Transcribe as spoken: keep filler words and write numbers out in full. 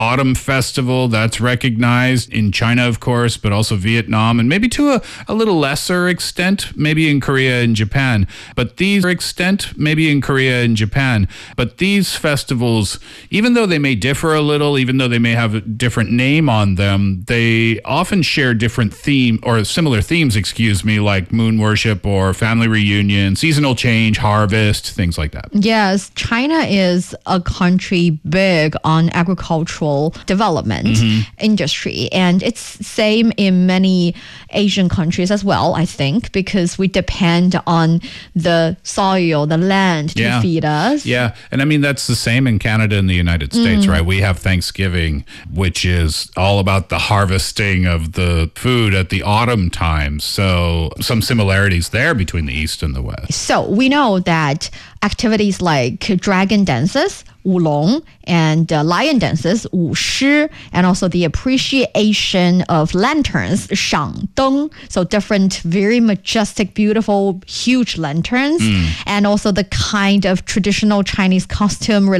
autumn festival that's recognized in China, of course, but also Vietnam, and maybe to a, a little lesser extent, maybe in Korea and Japan. But these extent, maybe in Korea and Japan. But these festivals, even though they may differ a little, even though they may have a different name on them, they often share different theme or similar themes, excuse me, like moon worship or family reunion, seasonal change, harvest, things like that. Yes, China is a country big on agricultural development mm-hmm. industry, and it's same in many Asian countries as well, I think, because we depend on the soil, the land to yeah. feed us. Yeah, and I mean that's the same in Canada and the United States, mm. right? We have Thanksgiving, which is all about the harvesting of the food at the autumn time. So some similarities there between the East and the West. So we know that activities like dragon dances, wulong, and uh, lion dances, wushi, and also the appreciation of lanterns, shangdeng, so different, very majestic, beautiful, huge lanterns, mm. and also the kind of traditional Chinese costume